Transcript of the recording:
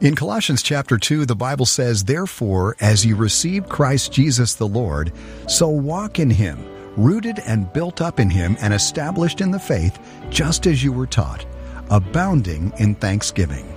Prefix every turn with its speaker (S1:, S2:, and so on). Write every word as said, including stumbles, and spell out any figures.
S1: In Colossians chapter two, the Bible says, "Therefore, as you received Christ Jesus the Lord, so walk in him, rooted and built up in him and established in the faith, just as you were taught, abounding in thanksgiving."